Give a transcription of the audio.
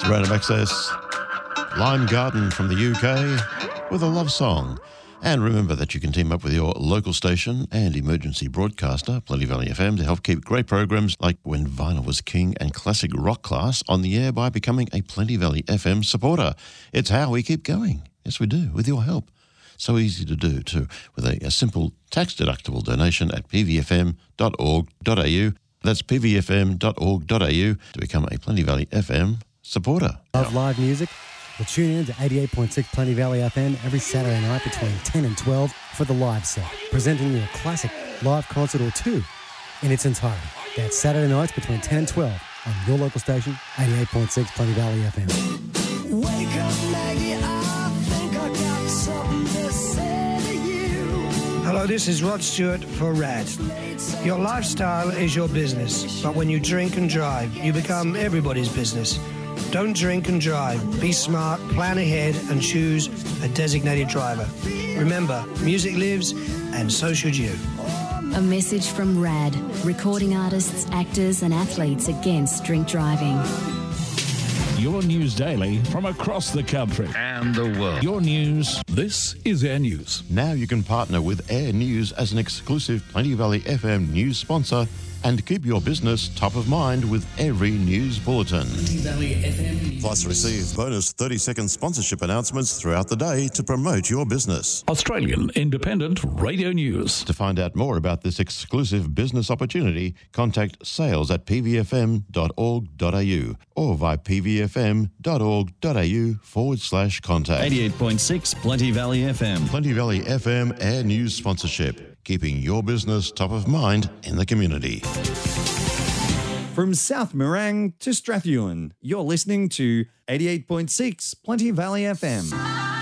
Random Access, Lime Garden from the UK with a love song. And remember that you can team up with your local station and emergency broadcaster, Plenty Valley FM, to help keep great programs like When Vinyl Was King and Classic Rock Class on the air by becoming a Plenty Valley FM supporter. It's how we keep going. Yes, we do, with your help. So easy to do too, with a simple tax-deductible donation at pvfm.org.au. That's pvfm.org.au to become a Plenty Valley FM supporter. Love live music? Well, tune in to 88.6 Plenty Valley FM every Saturday night between 10 and 12 for the live set, presenting you a classic live concert or two in its entirety. That's Saturday nights between 10 and 12 on your local station, 88.6 Plenty Valley FM. Wake up, Maggie, I think I got something to say to you. Hello, this is Rod Stewart for RAD. Your lifestyle is your business, but when you drink and drive, you become everybody's business. Don't drink and drive. Be smart, plan ahead, and choose a designated driver. Remember, music lives, and so should you. A message from RAD, recording artists, actors and athletes against drink driving. Your news daily from across the country and the world. Your news. This is Air News. Now you can partner with Air News as an exclusive Plenty Valley FM news sponsor and keep your business top of mind with every news bulletin. Plus receive bonus 30-second sponsorship announcements throughout the day to promote your business. Australian Independent Radio News. To find out more about this exclusive business opportunity, contact sales at pvfm.org.au or via pvfm.org.au/contact. 88.6 Plenty Valley FM. Plenty Valley FM Air News sponsorship, keeping your business top of mind in the community. From South Morang to Strathewen, you're listening to 88.6 Plenty Valley FM.